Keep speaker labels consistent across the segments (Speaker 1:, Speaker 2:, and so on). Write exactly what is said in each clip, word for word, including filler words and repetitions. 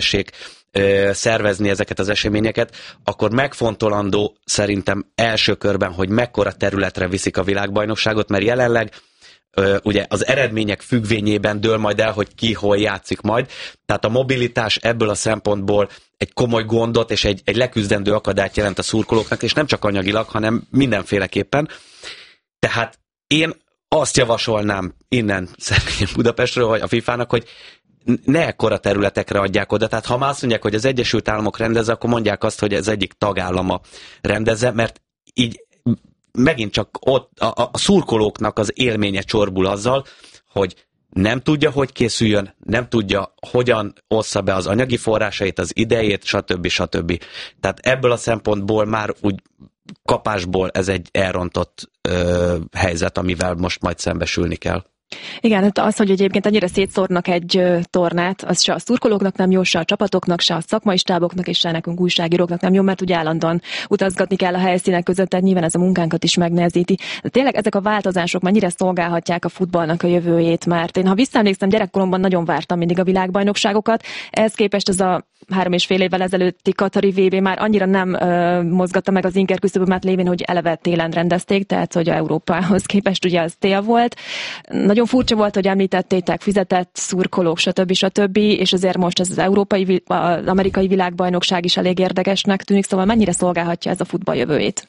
Speaker 1: tessék szervezni ezeket az eseményeket, akkor megfontolandó szerintem első körben, hogy mekkora területre viszik a világbajnokságot, mert jelenleg ugye az eredmények függvényében dől majd el, hogy ki hol játszik majd. Tehát a mobilitás ebből a szempontból egy komoly gondot és egy, egy leküzdendő akadályt jelent a szurkolóknak, és nem csak anyagilag, hanem mindenféleképpen. Tehát én azt javasolnám innen Budapestről, vagy a fifának, hogy ne ekkora területekre adják oda. Tehát ha már azt mondják, hogy az Egyesült Államok rendezze, akkor mondják azt, hogy ez egyik tagállama rendezze, mert így megint csak ott a, a szurkolóknak az élménye csorbul azzal, hogy nem tudja, hogy készüljön, nem tudja, hogyan ossza be az anyagi forrásait, az idejét, stb. stb. Tehát ebből a szempontból már úgy kapásból ez egy elrontott ö, helyzet, amivel most majd szembesülni kell.
Speaker 2: Igen, hát az, hogy egyébként ennyire szétszórnak egy tornát, az se a szurkolóknak nem jó, se a csapatoknak, se a szakmai stáboknak, és se nekünk újságíróknak nem jó, mert ugye állandóan utazgatni kell a helyszínek között, tehát nyilván ez a munkánkat is megnehezíti. De tényleg ezek a változások mennyire szolgálhatják a futballnak a jövőjét, mert én, ha visszaemlékszem, gyerekkoromban nagyon vártam mindig a világbajnokságokat, ehhez képest ez a három és fél évvel ezelőtti katari vé bé már annyira nem ö, mozgatta meg az inker küszöbömet lévén, hogy eleve télen rendezték, tehát hogy a Európához képest ugye az tél volt. Nagyon furcsa volt, hogy említettétek, fizetett szurkolók, stb. stb. És azért most ez az európai, az amerikai világbajnokság is elég érdekesnek tűnik, szóval mennyire szolgálhatja ez a futball jövőjét?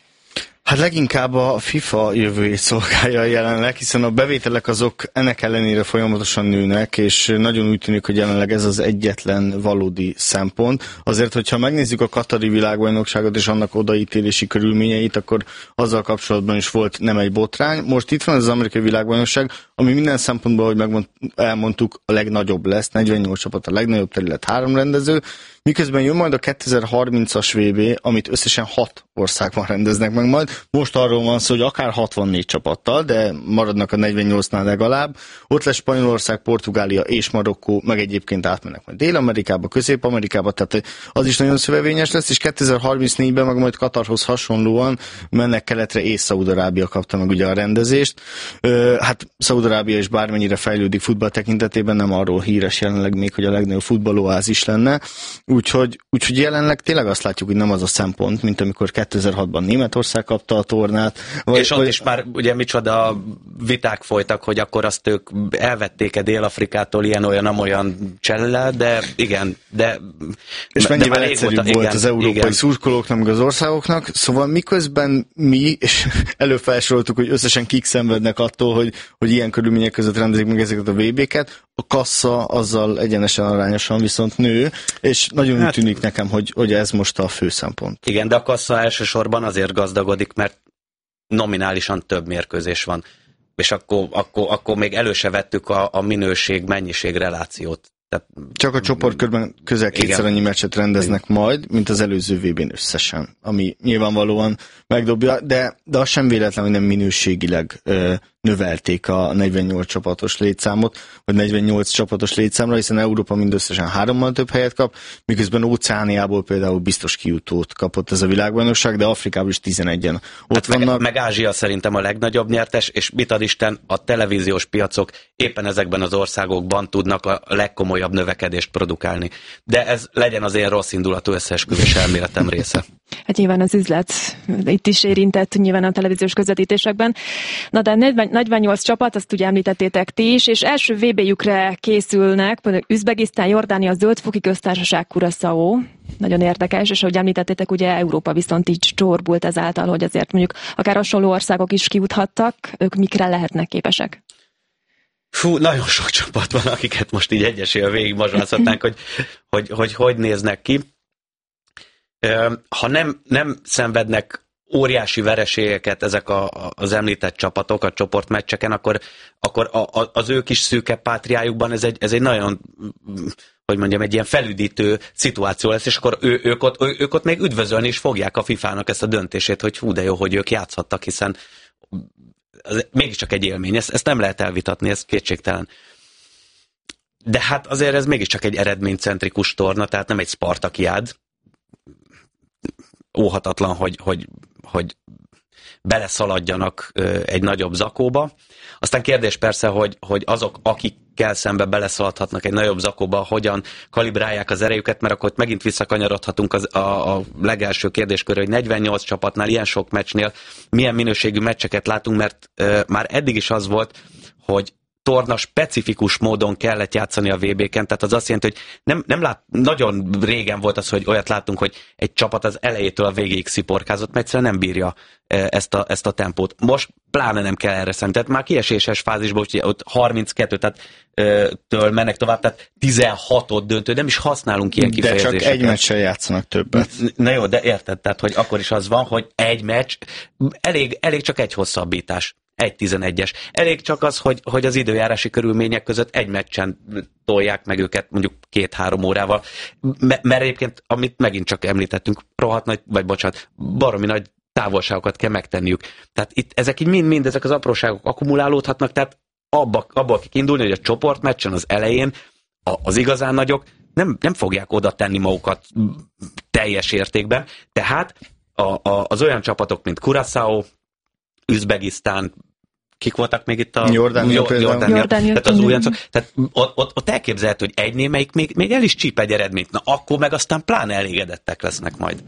Speaker 3: Hát leginkább a FIFA jövőjét szolgálja jelenleg, hiszen a bevételek azok ennek ellenére folyamatosan nőnek, és nagyon úgy tűnik, hogy jelenleg ez az egyetlen valódi szempont. Azért, hogyha megnézzük a katari világbajnokságot és annak odaítélési körülményeit, akkor azzal kapcsolatban is volt nem egy botrány. Most itt van az amerikai világbajnokság, ami minden szempontból, hogy megmond, elmondtuk, a legnagyobb lesz, negyvennyolc csapat, a legnagyobb terület, három rendező, miközben jön majd a kétezer-harmincas vé bé, amit összesen hat országban rendeznek meg majd. Most arról van szó, hogy akár hatvannégy csapattal, de maradnak a negyvennyolcnál legalább. Ott lesz Spanyolország, Portugália és Marokkó, meg egyébként átmennek majd Dél-Amerikába, Közép-Amerikába, tehát az is nagyon szövevényes lesz, és kétezer-harmincnégyben meg majd Katarhoz hasonlóan mennek keletre, és Szaúd-Arábia kapta meg ugye a rendezést. Hát Szaúd-Arábia is bármennyire fejlődik futball tekintetében, nem arról híres jelenleg még, hogy a legnagyobb futballoázis lenne. Úgyhogy, úgyhogy jelenleg tényleg azt látjuk, hogy nem az a szempont, mint amikor kétezer-hatban Németország kapta a tornát.
Speaker 1: Vagy, és ott vagy... is már ugye micsoda viták folytak, hogy akkor azt ők elvették-e Dél-Afrikától ilyen-olyan csellel, de igen, de...
Speaker 3: És mennyivel egyszerűbb volt igen, az európai igen. szurkolóknak, meg az országoknak, szóval miközben mi, és előfelsoroltuk, hogy összesen kik szenvednek attól, hogy, hogy ilyen körülmények között rendezik meg ezeket a vé béket, a kassa azzal egyenesen arányosan viszont nő, és nagyon hát, úgy tűnik nekem, hogy, hogy ez most a fő szempont.
Speaker 1: Igen, de a kassa elsősorban azért gazdagodik, mert nominálisan több mérkőzés van. És akkor, akkor, akkor még elő se vettük a, a minőség-mennyiség relációt. Tehát,
Speaker 3: csak a csoportkörben közel kétszer annyi meccset rendeznek igen. majd, mint az előző vé bén összesen, ami nyilvánvalóan megdobja, de, de az sem véletlen, hogy nem minőségileg ö, növelték a negyvennyolc csapatos létszámot, vagy negyvennyolc csapatos létszámra, hiszen Európa mindösszesen hárommal több helyet kap, miközben Óceániából például biztos kijutót kapott ez a világbajnokság, de Afrikában is tizenegyen ott hát vannak.
Speaker 1: Meg, meg Ázsia szerintem a legnagyobb nyertes, és mit ad Isten, a televíziós piacok éppen ezekben az országokban tudnak a legkomolyabb növekedést produkálni. De ez legyen az én rossz indulatú összeesküvés elméletem része.
Speaker 2: Hát nyilván az üzlet itt is érintett nyilván a televíziós közvetítésekben. Na de negyvennyolc csapat, azt ugye említettétek ti is, és első vé béjükre készülnek, például Üzbegisztán, Jordánia, Zöld-foki köztársaság, Curaçao. Nagyon érdekes, és ahogy említettétek, ugye Európa viszont így csorbult ezáltal, hogy azért mondjuk akár hasonló országok is kijuthattak, ők mikre lehetnek képesek?
Speaker 1: Fú, nagyon sok csapat van, akiket most így egyesével végigmazsolázhatnánk, hogy, hogy, hogy hogy néznek ki. Ha nem, nem szenvednek óriási vereségeket ezek a, az említett csapatok a csoportmeccseken, akkor, akkor a, a, az ő kis szűke pátriájukban ez egy, ez egy nagyon, hogy mondjam, egy ilyen felüdítő szituáció lesz, és akkor ő, ők, ott, ő, ők ott még üdvözölni is fogják a fifának ezt a döntését, hogy hú, de jó, hogy ők játszhattak, hiszen ez mégiscsak egy élmény, ezt, ezt nem lehet elvitatni, ez kétségtelen. De hát azért ez mégiscsak egy eredménycentrikus torna, tehát nem egy Spartakiád. Óhatatlan, hogy, hogy, hogy beleszaladjanak egy nagyobb zakóba. Aztán kérdés persze, hogy, hogy azok, akik kell szembe beleszaladhatnak egy nagyobb zakóba, hogyan kalibrálják az erejüket, mert akkor megint visszakanyarodhatunk az, a, a legelső kérdéskörre, hogy negyvennyolc csapatnál, ilyen sok meccsnél milyen minőségű meccseket látunk, mert uh, már eddig is az volt, hogy torna specifikus módon kellett játszani a vé bé-ken, tehát az azt jelenti, hogy nem, nem lát, nagyon régen volt az, hogy olyat láttunk, hogy egy csapat az elejétől a végéig sziporkázott, mert egyszerűen nem bírja ezt a, ezt a tempót. Most pláne nem kell erre számítani, tehát már kieséses fázisból, hogy ott harminckettő, tehát től mennek tovább, tehát tizenhatot döntő, nem is használunk ilyen kifejezéseket.
Speaker 3: De csak egy meccsen játszanak többet.
Speaker 1: Na jó, de érted, tehát hogy akkor is az van, hogy egy meccs, elég, elég csak egy hosszabbítás. egy tizenegyes. Elég csak az, hogy, hogy az időjárási körülmények között egy meccsen tolják meg őket mondjuk két-három órával. M- mert egyébként, amit megint csak említettünk, rohadt nagy, vagy bocsánat, baromi nagy távolságokat kell megtenniük. Tehát itt ezek így mind-mind, ezek az apróságok akkumulálódhatnak, tehát abba, abba kell indulni, hogy a csoportmeccsen az elején a, az igazán nagyok nem, nem fogják oda tenni magukat teljes értékben, tehát a, a, az olyan csapatok, mint Curaçao, Üzbegisztán, kik voltak még itt a...
Speaker 3: Jordánia például.
Speaker 1: Jordánia. Jordánia. Tehát az újoncok. Tehát ott, ott, ott elképzelhető, hogy egy némelyik még, még el is csíp egy eredményt. Na akkor meg aztán pláne elégedettek lesznek majd.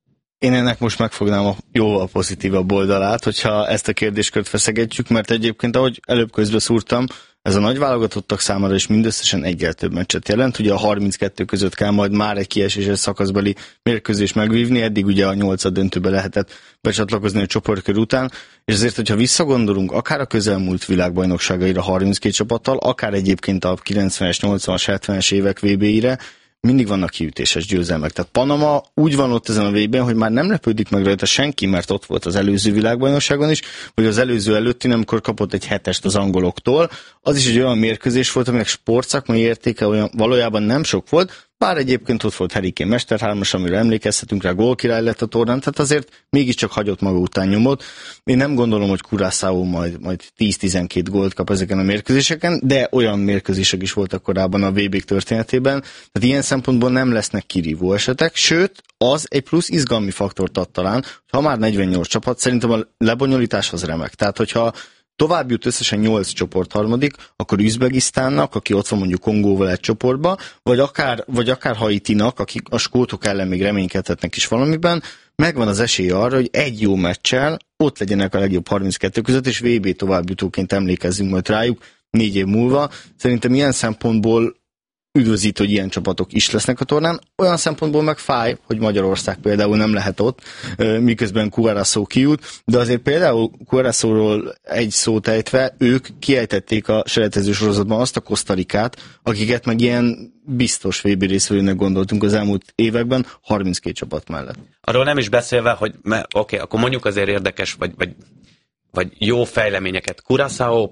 Speaker 3: Én ennek most megfognám a jóval pozitívabb oldalát, hogyha ezt a kérdéskört feszegetjük, mert egyébként, ahogy előbb közbe szúrtam, ez a nagy válogatottak számára is mindösszesen egyel több meccset jelent. Ugye a harminckettő között kell majd már egy kieséses szakaszbeli mérkőzést megvívni, eddig ugye a nyolcad döntőbe lehetett becsatlakozni a csoportkör után, és ezért, hogyha visszagondolunk akár a közelmúlt világbajnokságaira harminckét csapattal, akár egyébként a kilencvenes, nyolcvanas, hetvenes évek vé bé-ire, mindig vannak kiütéses győzelmek. Tehát Panama úgy van ott ezen a vé bén, hogy már nem lepődik meg rajta senki, mert ott volt az előző világbajnokságon is, vagy az előző előtti, amikor kapott egy hetest az angoloktól. Az is egy olyan mérkőzés volt, aminek sportszakmai értéke olyan valójában nem sok volt, bár egyébként ott volt Harry Kane mesterhármas, amire emlékezhetünk rá, gólkirály lett a tornán, tehát azért mégiscsak hagyott maga után nyomot. Én nem gondolom, hogy Curaçao majd, majd tíz-tizenkét gólt kap ezeken a mérkőzéseken, de olyan mérkőzések is voltak korábban a vé bé történetében, tehát ilyen szempontból nem lesznek kirívó esetek, sőt, az egy plusz izgalmi faktort ad talán, ha már negyvennyolc csapat, szerintem a lebonyolítás az remek. Tehát, hogyha tovább jut összesen nyolc csoport harmadik, akkor Üzbegisztánnak, aki ott van mondjuk Kongóval egy csoportba, vagy akár, vagy akár Haitinak, akik a skótok ellen még reménykedhetnek is valamiben, megvan az esély arra, hogy egy jó meccsel ott legyenek a legjobb harminckettő között, és vé bé továbbjutóként emlékezzünk majd rájuk négy év múlva. Szerintem ilyen szempontból üdvözít, hogy ilyen csapatok is lesznek a tornán. Olyan szempontból meg fáj, hogy Magyarország például nem lehet ott, miközben Curaçao kijut, de azért például Curaçaóról egy szót ejtve, ők kiejtették a selejtező sorozatban azt a Kosztarikát, akiket meg ilyen biztos vé bé részvevőnek gondoltunk az elmúlt években, harminckét csapat mellett.
Speaker 1: Arról nem is beszélve, hogy oké, okay, akkor mondjuk azért érdekes, vagy, vagy, vagy jó fejleményeket. Curaçao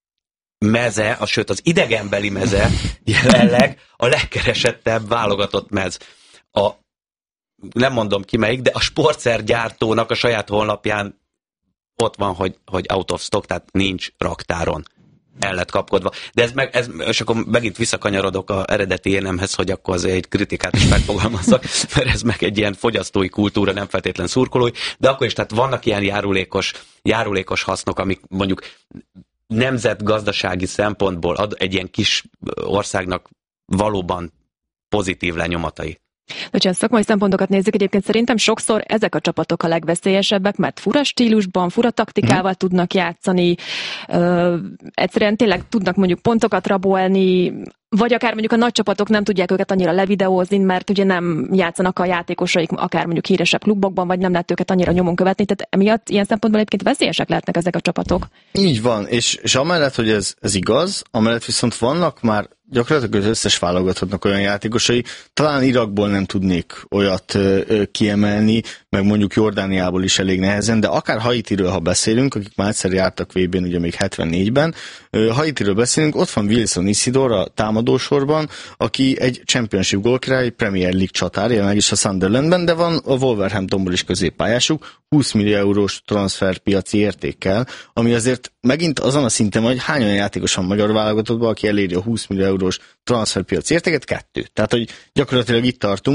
Speaker 1: meze, a, sőt az idegenbeli meze jelenleg a legkeresettebb válogatott mez. A, nem mondom ki melyik, de a sportszergyártónak a saját honlapján ott van, hogy, hogy out of stock, tehát nincs raktáron. El lett kapkodva. De ez meg, ez, és akkor megint visszakanyarodok az eredeti énemhez, hogy akkor azért egy kritikát is megfogalmazzak, mert ez meg egy ilyen fogyasztói kultúra, nem feltétlen szurkolói, de akkor is, tehát vannak ilyen járulékos, járulékos hasznok, amik mondjuk nemzetgazdasági szempontból ad egy ilyen kis országnak valóban pozitív lenyomatai.
Speaker 2: Ha a szakmai szempontokat nézzük, egyébként szerintem sokszor ezek a csapatok a legveszélyesebbek, mert fura stílusban, fura taktikával mm. tudnak játszani, ö, egyszerűen tényleg tudnak mondjuk pontokat rabolni, vagy akár mondjuk a nagy csapatok nem tudják őket annyira levideózni, mert ugye nem játszanak a játékosaik akár mondjuk híresebb klubokban, vagy nem lehet őket annyira nyomon követni, tehát emiatt ilyen szempontból egyébként veszélyesek lehetnek ezek a csapatok. Így
Speaker 3: van, és, és amellett, hogy ez, ez igaz, amellett viszont vannak már gyakorlatilag az összes válogatottnak olyan játékosai, talán Irakból nem tudnék olyat ö, ö, kiemelni, meg mondjuk Jordániából is elég nehezen, de akár Haitiről, ha beszélünk, akik már egyszer jártak vé bén, ugye még hetvennégyben, ö, Haitiről beszélünk, ott van Wilson Isidore a támadósorban, aki egy Championship gólkirály, Premier League csatár, jelenleg is a Sunderlandben, de van a Wolverhamptonból is középpályásuk, húsz millió eurós transferpiaci értékkel, ami azért megint azon a szinten, hogy hány olyan játékos van magyar válogatottban, aki eléri a húsz millió eurós transferpiaci értéket, kettő. Tehát, hogy gyakorlatilag itt tartunk.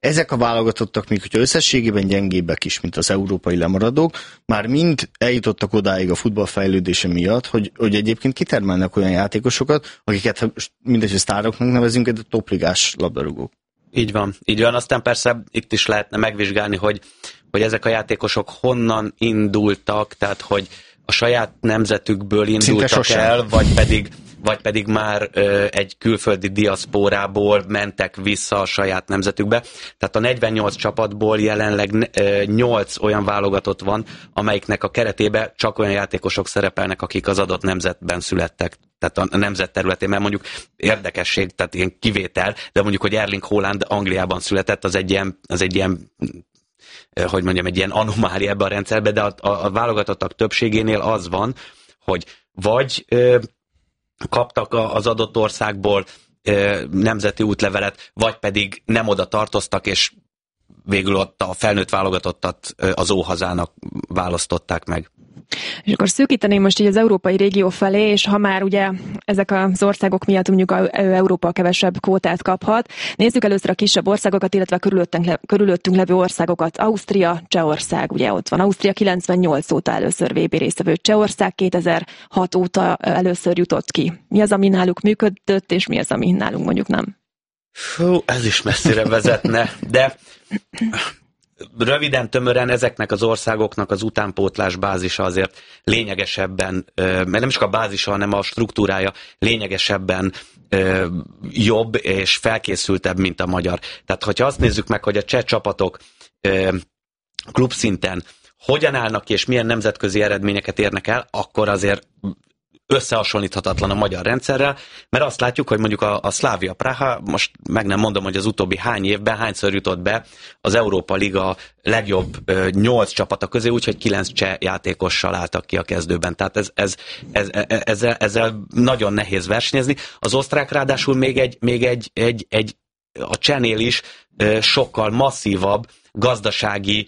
Speaker 3: ezek a válogatottak, még hogyha összességében gyengébbek is, mint az európai lemaradók, már mind eljutottak odáig a futball fejlődése miatt, hogy, hogy egyébként kitermelnek olyan játékosokat, akiket mindegy, hogy sztároknak nevezünk, de topligás labdarúgók.
Speaker 1: Így van, így van. Aztán persze itt is lehetne megvizsgálni, hogy, hogy ezek a játékosok honnan indultak, tehát hogy a saját nemzetükből indultak el, vagy pedig, vagy pedig már ö, egy külföldi diaszpórából mentek vissza a saját nemzetükbe. Tehát a negyvennyolc csapatból jelenleg ö, nyolc olyan válogatott van, amelyiknek a keretében csak olyan játékosok szerepelnek, akik az adott nemzetben születtek. Tehát a nemzet területén, mert mondjuk érdekesség, tehát ilyen kivétel, de mondjuk, hogy Erling Haaland Angliában született, az egy ilyen, az egy ilyen hogy mondjam, egy ilyen anomália ebben a rendszerben, de a, a, a válogatottak többségénél az van, hogy vagy ö, kaptak az adott országból ö, nemzeti útlevelet, vagy pedig nem oda tartoztak, és végül ott a felnőtt válogatottat ö, az óhazának választották meg.
Speaker 2: És akkor szűkíteném most így az európai régió felé, és ha már ugye ezek az országok miatt mondjuk a, Európa kevesebb kvótát kaphat, nézzük először a kisebb országokat, illetve körülöttünk, le, körülöttünk levő országokat. Ausztria, Csehország, ugye ott van. Ausztria kilencvennyolc óta először vé bé résztvevő, Csehország kétezer-hat óta először jutott ki. Mi az, ami náluk működött, és mi az, ami nálunk mondjuk nem?
Speaker 1: Fú, ez is messzire vezetne, de... Röviden, tömören ezeknek az országoknak az utánpótlás bázisa azért lényegesebben, mert nem is a bázisa, hanem a struktúrája lényegesebben jobb és felkészültebb, mint a magyar. Tehát, hogyha azt nézzük meg, hogy a cseh csapatok klubszinten hogyan állnak és milyen nemzetközi eredményeket érnek el, akkor azért összehasonlíthatatlan a magyar rendszerrel, mert azt látjuk, hogy mondjuk a, a Slavia Praha, most meg nem mondom, hogy az utóbbi hány évben hányszor jutott be az Európa Liga legjobb nyolc csapata közé, úgyhogy kilenc cseh játékossal álltak ki a kezdőben. Tehát ez, ez, ez, ez, ezzel, ezzel nagyon nehéz versenyezni. Az osztrák ráadásul még egy, még egy, egy, egy a csehnél is sokkal masszívabb gazdasági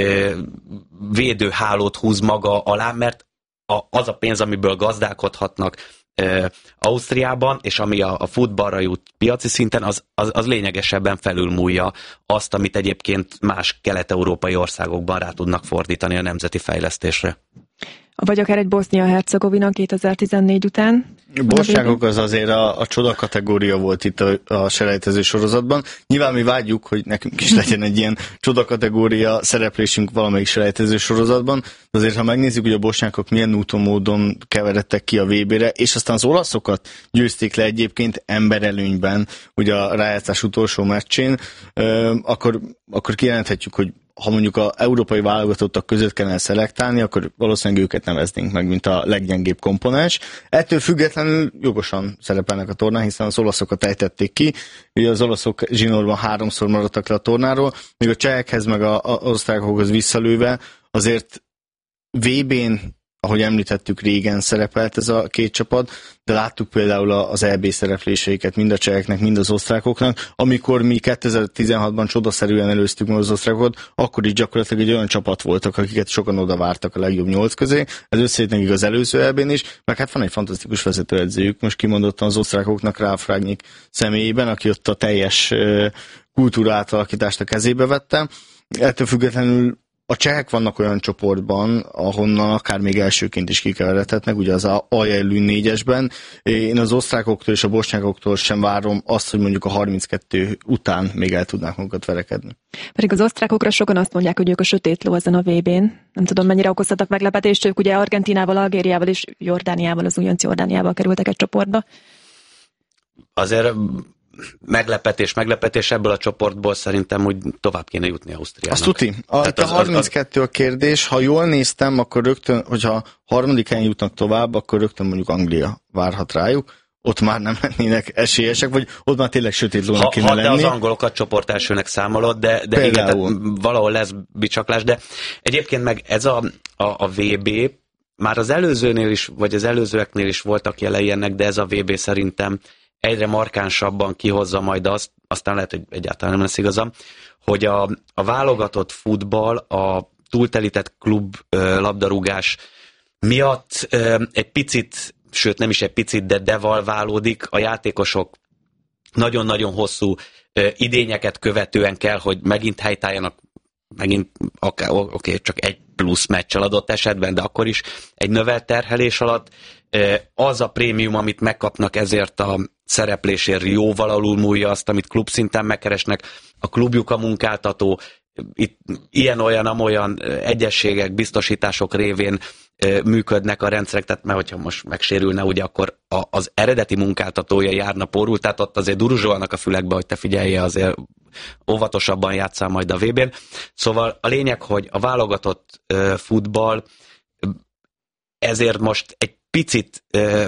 Speaker 1: védőhálót húz maga alá, mert A, az a pénz, amiből gazdálkodhatnak e, Ausztriában, és ami a, a futballra jut piaci szinten, az, az, az lényegesebben felülmúlja azt, amit egyébként más kelet-európai országokban rá tudnak fordítani a nemzeti fejlesztésre.
Speaker 2: Vagy akár egy Bosznia-Hercegovina kétezer-tizennégy után.
Speaker 3: Bosnyákok az azért a, a csoda kategória volt itt a, a selejtező sorozatban. Nyilván mi vágyjuk, hogy nekünk is legyen egy ilyen csoda kategória szereplésünk valamelyik selejtező sorozatban, de azért ha megnézzük, hogy a bosnyákok milyen úton módon keveredtek ki a vé bére, és aztán az olaszokat győzték le egyébként emberelőnyben, ugye a rájátszás utolsó meccsén, akkor, akkor kijelenthetjük, hogy ha mondjuk az európai válogatottak között kellene szelektálni, akkor valószínűleg őket neveznénk meg, mint a leggyengébb komponens. Ettől függetlenül jogosan szerepelnek a tornán, hiszen az olaszokat ejtették ki. Ugye az olaszok zsinórban háromszor maradtak le a tornáról, még a csehekhez meg az osztrákokhoz visszalőve azért vé bén, ahogy említettük, régen szerepelt ez a két csapat, de láttuk például az é bé szerepléseiket mind a cseheknek, mind az osztrákoknak. Amikor mi kétezer-tizenhatban csodaszerűen előztük meg az osztrákot, akkor is gyakorlatilag egy olyan csapat voltak, akiket sokan oda vártak a legjobb nyolc közé. Ez összejött nekik az előző é bén is, meg hát van egy fantasztikus vezetőedzőjük, most kimondottan az osztrákoknak, Ralf Rangnick személyében, aki ott a teljes kultúra átalakítást a kezébe vette. Ettől függetlenül a csehek vannak olyan csoportban, ahonnan akár még elsőként is kikeveredhetnek, ugye az aljelű négyesben. Én az osztrákoktól és a bosnyákoktól sem várom azt, hogy mondjuk a harminckettő után még el tudnák magukat verekedni. Pedig
Speaker 2: az osztrákokra sokan azt mondják, hogy ők a sötét ló ezen a vé bén. Nem tudom, mennyire okoztatok meglepetést, ők ugye Argentínával, Algériával és Jordániával, az újonc Jordániával kerültek egy csoportba.
Speaker 1: Azért meglepetés, meglepetés ebből a csoportból szerintem úgy tovább kéne jutni Ausztriának.
Speaker 3: Azt tuti. A, a harminckettő a kérdés. Ha jól néztem, akkor rögtön, hogyha harmadik helyen jutnak tovább, akkor rögtön mondjuk Anglia várhat rájuk. Ott már nem lennének esélyesek, vagy ott már tényleg sötét lónak kéne lenni.
Speaker 1: Ha te az angolokat csoport elsőnek számolod, de, de igen, tehát valahol lesz bicsaklás, de egyébként meg ez a, a, a vé bé, már az előzőnél is, vagy az előzőeknél is voltak jelei ennek, de ez a vé bé szerintem egyre markánsabban kihozza majd azt, aztán lehet, hogy egyáltalán nem lesz igazam, hogy a, a válogatott futball, a túltelített klub ö, labdarúgás miatt ö, egy picit, sőt nem is egy picit, de devalválódik, a játékosok nagyon-nagyon hosszú idényeket követően kell, hogy megint helytálljanak, megint oké, okay, csak egy plusz meccsel adott esetben, de akkor is egy növelt terhelés alatt az a prémium, amit megkapnak ezért a szereplésért, jóval alulmúlja azt, amit klubszinten megkeresnek, a klubjuk a munkáltató, itt ilyen-olyan-amolyan egyességek, biztosítások révén működnek a rendszerek, tehát mert hogyha most megsérülne, ugye akkor a, az eredeti munkáltatója járna pórul, tehát ott azért duruzsolnak a fülekbe, hogy te figyelje, azért óvatosabban játsszál majd a vé bén. Szóval a lényeg, hogy a válogatott uh, futball ezért most egy picit, uh,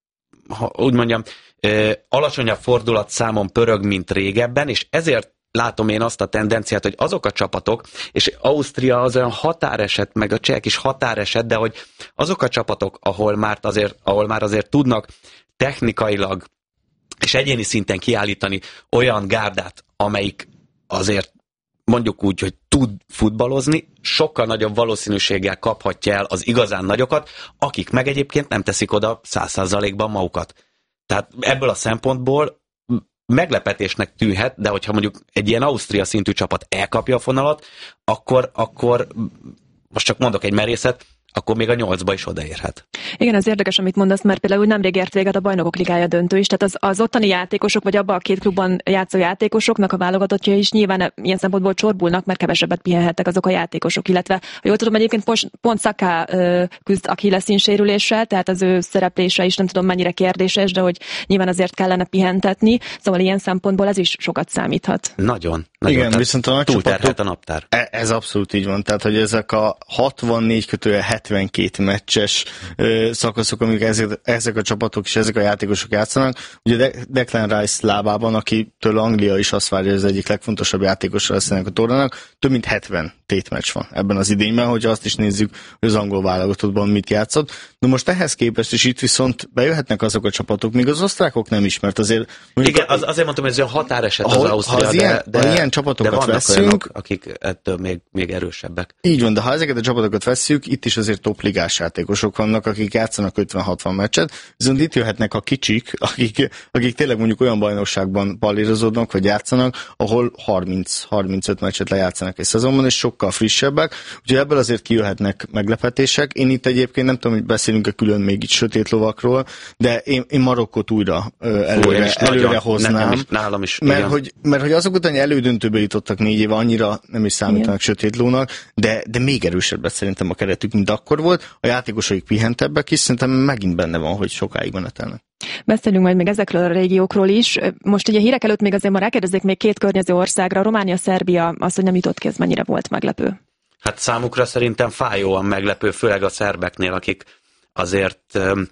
Speaker 1: ha úgy mondjam, uh, alacsonyabb fordulatszámon pörög, mint régebben, és ezért látom én azt a tendenciát, hogy azok a csapatok, és Ausztria az olyan határeset, meg a csehek is határeset, de hogy azok a csapatok, ahol már azért, ahol már azért tudnak technikailag és egyéni szinten kiállítani olyan gárdát, amelyik azért mondjuk úgy, hogy tud futballozni, sokkal nagyobb valószínűséggel kaphatja el az igazán nagyokat, akik meg egyébként nem teszik oda száz százalékban magukat. Tehát ebből a szempontból meglepetésnek tűnhet, de hogyha mondjuk egy ilyen Ausztria szintű csapat elkapja a fonalat, akkor, akkor most csak mondok egy merészet, akkor még a nyolcba is odaérhet.
Speaker 2: Igen, ez érdekes, amit mondasz, mert például nemrég ért véget a Bajnokok Ligája döntő is, tehát az, az ottani játékosok, vagy abban a két klubban játszó játékosoknak a válogatottja is nyilván ilyen szempontból csorbulnak, mert kevesebbet pihenhettek azok a játékosok, illetve, ha jól tudom, egyébként pont, pont Saka uh, küzd Achilles-szín sérüléssel, tehát az ő szereplése is nem tudom mennyire kérdéses, de hogy nyilván azért kellene pihentetni, szóval ilyen szempontból ez is sokat számíthat.
Speaker 1: Nagyon. Nagyon.
Speaker 3: Igen, viszont a nagy
Speaker 1: túlterhelt a naptár.
Speaker 3: Ez abszolút így van, tehát hogy ezek a hatvannégy kötője hetvenkét meccses ö, szakaszok, amik ezek, ezek a csapatok és ezek a játékosok játszanak. Ugye De- Declan Rice lábában, akitől Anglia is azt várja, hogy az egyik legfontosabb játékosra lesz ennek a tornának, több mint hetven tétmeccs van ebben az idényben, hogyha azt is nézzük, hogy az angol válogatottban mit játszott. Na most ehhez képest is itt viszont bejöhetnek azok a csapatok, míg az osztrákok nem is, mert azért...
Speaker 1: Igen, az, azért mondtam, hogy ez olyan határeset az Ausztria,
Speaker 3: az
Speaker 1: de,
Speaker 3: ilyen,
Speaker 1: de,
Speaker 3: ilyen csapatokat
Speaker 1: de vannak
Speaker 3: veszünk,
Speaker 1: olyanok, akik ettől még, még erősebbek.
Speaker 3: Így van, de ha ezeket a csapatokat vesszük, itt is azért topligás játékosok vannak, akik játszanak ötven-hatvan meccset, viszont itt jöhetnek a kicsik, akik, akik tényleg mondjuk olyan bajnokságban palírozódnak, vagy játszanak, ahol harminc-harmincöt meccset lejátszanak egy szezonban, és sokkal frissebbek, úgyhogy ebből azért kijöhetnek meglepetések. Én itt egyébként nem tudom, hogy beszélünk-e külön még itt sötét lovakról, de én, én Marokkot újra ö, előre, Fú, előre nagyon, hoznám,
Speaker 1: is, nálam is,
Speaker 3: mert, hogy, mert hogy azok után elődöntőbe jutottak négy éve, annyira nem is számítanak sötét lónak, de, de még erősebbet szerintem a keretük, mint akkor volt. A játékosaik pihentebbek is, szerintem megint benne van, hogy sokáig menetelnek.
Speaker 2: Beszélünk majd még ezekről a régiókról is. Most ugye hírek előtt még azért ma rákérdezzék még két környező országra, Románia, Szerbia, az, hogy nem jutott ki, ez mennyire volt meglepő?
Speaker 1: Hát számukra szerintem fájóan meglepő, főleg a szerbeknél, akik azért um,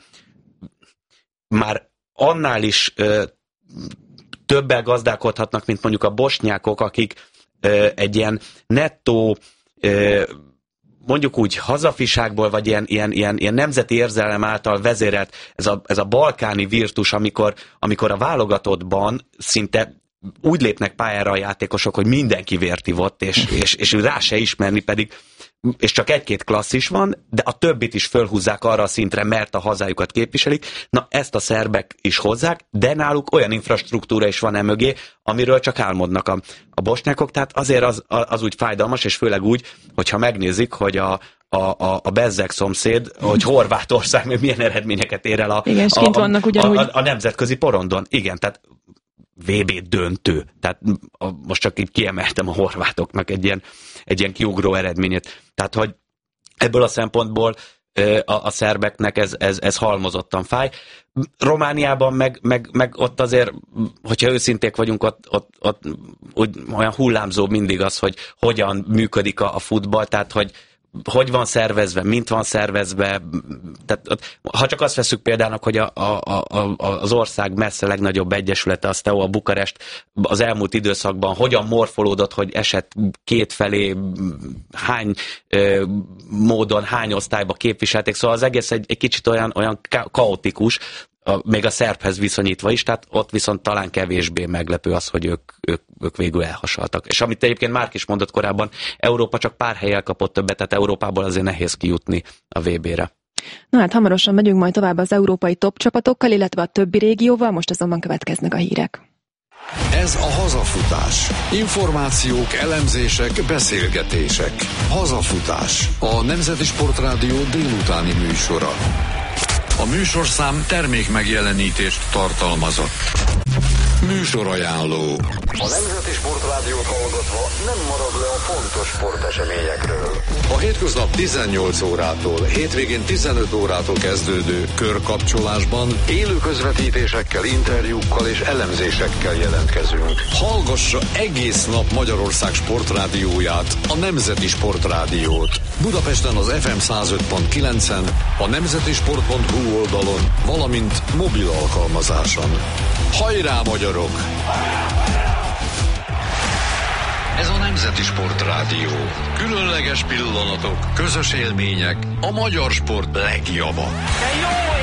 Speaker 1: már annál is uh, többel gazdálkodhatnak, mint mondjuk a bosnyákok, akik uh, egy ilyen nettó uh, mondjuk úgy hazafiságból, vagy ilyen, ilyen, ilyen, ilyen nemzeti érzelem által vezérelt ez a, ez a balkáni virtus, amikor, amikor a válogatottban szinte úgy lépnek pályára a játékosok, hogy mindenki vért ivott, és, és, és rá se ismerni, pedig és csak egy-két klasszis van, de a többit is fölhúzzák arra a szintre, mert a hazájukat képviselik. Na, ezt a szerbek is hozzák, de náluk olyan infrastruktúra is van emögé, amiről csak álmodnak a, a bosnyákok, tehát azért az, az úgy fájdalmas, és főleg úgy, hogyha megnézik, hogy a, a, a, a bezzeg szomszéd, hogy Horvátország még milyen eredményeket ér el a,
Speaker 2: igen,
Speaker 1: a, a,
Speaker 2: vannak
Speaker 1: a, a, a nemzetközi porondon. Igen, tehát vé bé döntő. Tehát a, most csak így kiemeltem a horvátoknak egy ilyen, egy ilyen kiugró eredményét. Tehát, hogy ebből a szempontból a, a szerbeknek ez, ez, ez halmozottan fáj. Romániában meg, meg, meg ott azért, hogyha őszinték vagyunk, ott, ott, ott úgy, olyan hullámzó mindig az, hogy hogyan működik a, a futball, tehát, hogy hogy van szervezve, mint van szervezve, tehát ha csak azt veszük példának, hogy a, a, a, az ország messze legnagyobb egyesülete, a Steaua Bukarest az elmúlt időszakban hogyan morfolódott, hogy esett kétfelé, hány ö, módon, hány osztályba képviselték, szóval az egész egy, egy kicsit olyan, olyan kaotikus, a, még a szerbhez viszonyítva is, tehát ott viszont talán kevésbé meglepő az, hogy ők, ők, ők végül elhasaltak. És amit egyébként Márk is mondott korábban, Európa csak pár helyen kapott többet, tehát Európából azért nehéz kijutni a vé bére.
Speaker 2: Na hát hamarosan megyünk majd tovább az európai top csapatokkal, illetve a többi régióval, most azonban következnek a hírek.
Speaker 4: Ez a Hazafutás. Információk, elemzések, beszélgetések. Hazafutás. A Nemzeti Sportrádió délutáni műsora. A műsorszám termékmegjelenítést tartalmazott. Műsorajánló. A Nemzeti Sportrádiót hallgatva nem marad le a fontos sporteseményekről. A hétköznap tizennyolc órától, hétvégén tizenöt órától kezdődő körkapcsolásban élő közvetítésekkel, interjúkkal és elemzésekkel jelentkezünk. Hallgassa egész nap Magyarország sportrádióját, a Nemzeti Sportrádiót. Budapesten az ef em száz öt pont kilencen, a nemzetisport pont hu oldalon, valamint mobil alkalmazáson. Hajrá, magyarok! Ez a Nemzeti Sportrádió. Különleges pillanatok, közös élmények, a magyar sport legjava.
Speaker 5: De jó